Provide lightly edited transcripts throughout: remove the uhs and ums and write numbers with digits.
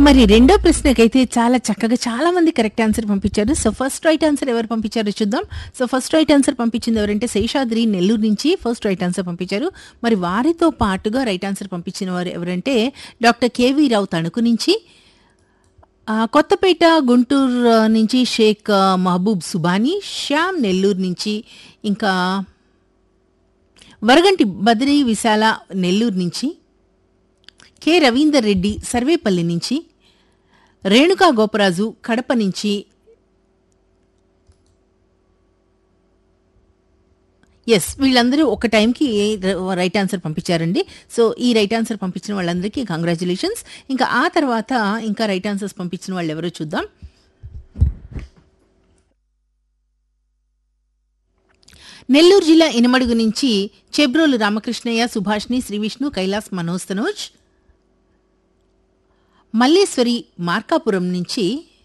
మరి రెండో ప్రశ్నకైతే చాలా చక్కగా చాలా మంది కరెక్ట్ ఆన్సర్ పంపించారు. సో ఫస్ట్ రైట్ ఆన్సర్ ఎవరు పంపించారో చూద్దాం. సో ఫస్ట్ రైట్ ఆన్సర్ పంపించింది ఎవరంటే శేషాద్రి నెల్లూరు నుంచి ఫస్ట్ రైట్ ఆన్సర్ పంపించారు. మరి వారితో పాటుగా రైట్ ఆన్సర్ పంపించిన వారు ఎవరంటే డాక్టర్ కేవీ రావు తణుకు నుంచి, కొత్తపేట గుంటూరు నుంచి షేక్ మహబూబ్ సుబానీ, శ్యామ్ నెల్లూరు నుంచి, ఇంకా వరగంటి బద్రీ విశాల నెల్లూరు నుంచి, కె రవీందర్ రెడ్డి సర్వేపల్లి నుంచి, రేణుకా గోపరాజు కడప నుంచి, ఎస్ వీళ్ళందరూ ఒక టైంకి రైట్ ఆన్సర్ పంపించారండి. సో ఈ రైట్ ఆన్సర్ పంపించిన వాళ్ళందరికీ కంగ్రాచులేషన్స్. ఇంకా ఆ తర్వాత ఇంకా రైట్ ఆన్సర్స్ పంపించిన వాళ్ళు ఎవరో చూద్దాం. నెల్లూరు జిల్లా ఇనమడుగు నుంచి చెబ్రోలు రామకృష్ణయ్య, సుభాష్ని, శ్రీవిష్ణు, కైలాస్, మనోజ్ తనోజ్, మల్లేశ్వరి మార్కాపురం నుంచి,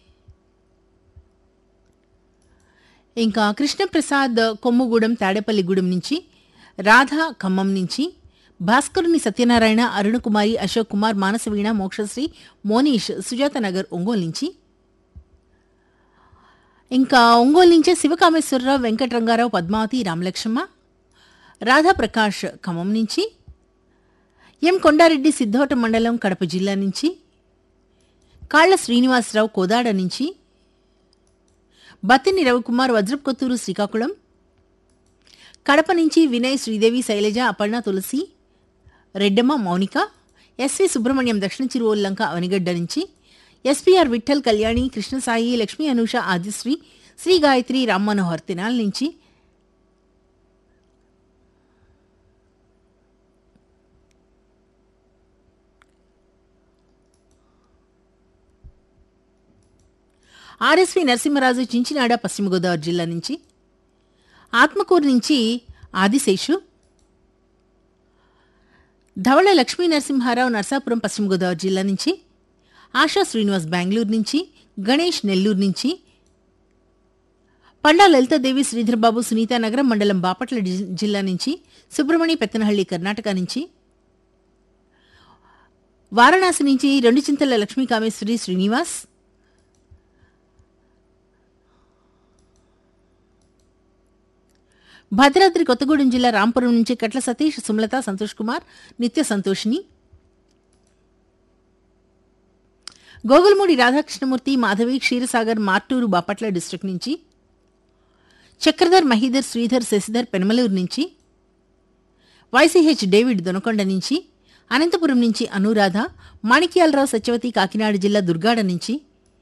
ఇంకా కృష్ణప్రసాద్ కొమ్ముగూడెం తాడేపల్లిగూడెం నుంచి, రాధా ఖమ్మం నుంచి, భాస్కరుని సత్యనారాయణ, అరుణకుమారి, అశోక్ కుమార్, మానసవీణ, మోక్షశ్రీ, మోనీష్, సుజాత నగర్ ఒంగోలు నుంచి, ఇంకా ఒంగోలు నుంచే శివకామేశ్వరరావు, వెంకటరంగారావు, పద్మావతి, రామలక్ష్మ, రాధాప్రకాష్ ఖమ్మం నుంచి, ఎం కొండారెడ్డి సిద్ధోట మండలం కడప జిల్లా నుంచి, కాళ్ల శ్రీనివాసరావు కోదాడ నుంచి, బత్తిని రవికుమార్, వజ్రపుకొత్తూరు శ్రీకాకుళం, కడప నుంచి వినయ్, శ్రీదేవి, శైలజ, అపర్ణ, తులసి, రెడ్డమ్మ, మౌనిక, ఎస్వి సుబ్రహ్మణ్యం దక్షిణ చిరువల్లంక అవనిగడ్డ నుంచి, ఎస్పీఆర్ విఠల్, కళ్యాణి, కృష్ణసాయి, లక్ష్మీ, అనూష, ఆదిశ్రీ, శ్రీ గాయత్రి, రామ్ మనోహర్ తినాల్ నుంచి, ఆర్ఎస్వి నరసింహరాజు, చించినాడ, పశ్చిమ గోదావరి జిల్లా నుంచి, ఆత్మకూరు నుంచి ఆదిశేషు, ధవళ లక్ష్మీ నరసింహారావు, నర్సాపురం, పశ్చిమ గోదావరి జిల్లా నుంచి, ఆశా శ్రీనివాస్ బెంగళూరు నుంచి, గణేష్ నెల్లూరు నుంచి, పండా లలితాదేవి, శ్రీధర్బాబు, సునీత, నగరం మండలం బాపట్ల జిల్లా నుంచి, సుబ్రహ్మణ్య పెత్తనహళ్లి కర్ణాటక నుంచి, వారణాసి నుంచి రెండు చింతల లక్ష్మీ కామేశ్వరి, శ్రీనివాస్, భద్రాద్రి కొత్తగూడెం జిల్లా రాంపురం నుంచి కట్ల సతీష్, సుమలత, సంతోష్ కుమార్, నిత్య సంతోషిని, గోగులమూడి రాధాకృష్ణమూర్తి, మాధవి, క్షీరసాగర్, మార్టూరు బాపట్ల డిస్ట్రిక్ట్ నుంచి, చక్రధర్, మహీధర్, శ్రీధర్, శశిధర్ పెనమలూరు నుంచి, వైసీహెచ్ డేవిడ్ దొనకొండ నుంచి, అనంతపురం నుంచి అనురాధ, మాణిక్యాలరావు, సత్యవతి, కాకినాడ జిల్లా దుర్గాడ నుంచి,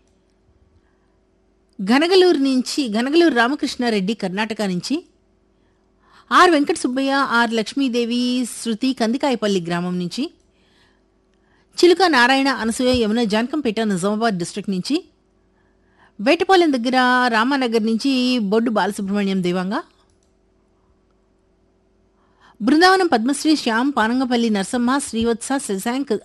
ఘనగలూరు రామకృష్ణారెడ్డి కర్ణాటక నుంచి, ఆర్ వెంకట సుబ్బయ్య, ఆర్ లక్ష్మీదేవి, శృతి, కందికాయపల్లి గ్రామం నుంచి, చిలుక నారాయణ, అనసూయ, యమున, జానకంపేట నిజామాబాద్ డిస్ట్రిక్ట్ నుంచి, వేటపాలెం దగ్గర రామానగర్ నుంచి బొడ్డు బాలసుబ్రహ్మణ్యం దేవాంగ, బృందావనం పద్మశ్రీ, శ్యామ్, పానంగపల్లి నరసమ్మ, శ్రీవత్స, శశాంక్,